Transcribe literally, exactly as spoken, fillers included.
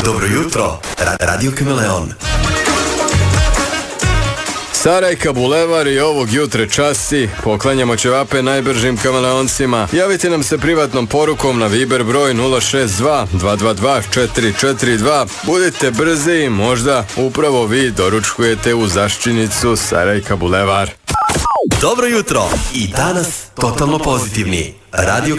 Dobro jutro, Ra- Radio Kameleon. Sarajka Bulevar i ovog jutre časti poklanjamo ćevape najbržim kameleoncima. Javite nam se privatnom porukom na Viber broj nula šest dva dva dva dva četiri četiri dva. Budite brzi, možda upravo vi doručkujete u zaščinicu Sarajka Bulevar. Dobro jutro i danas totalno pozitivni. Radio